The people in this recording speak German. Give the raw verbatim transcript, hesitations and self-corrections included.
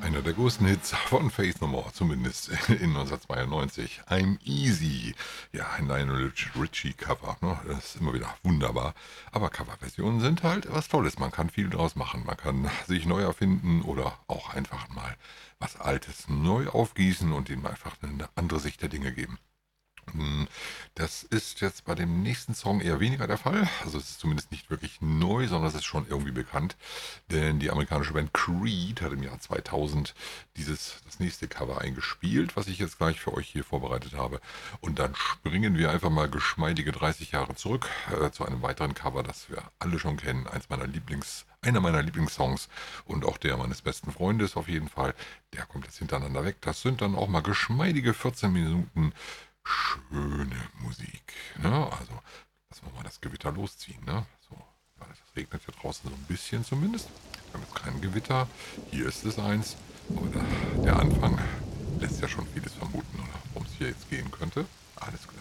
einer der größten Hits von Faith No More, zumindest in neunzehnhundertzweiundneunzig. I'm Easy. Ja, ein Lionel Richie Cover. Ne? Das ist immer wieder wunderbar. Aber Coverversionen sind halt was Tolles. Man kann viel draus machen. Man kann sich neu erfinden oder auch einfach mal was Altes neu aufgießen und ihm einfach eine andere Sicht der Dinge geben. Das ist jetzt bei dem nächsten Song eher weniger der Fall. Also es ist zumindest nicht wirklich neu, sondern es ist schon irgendwie bekannt. Denn die amerikanische Band Creed hat im Jahr zweitausend dieses, das nächste Cover eingespielt, was ich jetzt gleich für euch hier vorbereitet habe. Und dann springen wir einfach mal geschmeidige dreißig Jahre zurück äh, zu einem weiteren Cover, das wir alle schon kennen. Eins meiner Lieblings, einer meiner Lieblingssongs und auch der meines besten Freundes auf jeden Fall. Der kommt jetzt hintereinander weg. Das sind dann auch mal geschmeidige vierzehn Minuten schöne Musik. Ne? Also, lassen wir mal das Gewitter losziehen. Ne? So, es regnet hier draußen so ein bisschen zumindest. Wir haben jetzt kein Gewitter. Hier ist es eins. Aber der, der Anfang lässt ja schon vieles vermuten, oder worum es hier jetzt gehen könnte. Alles klar.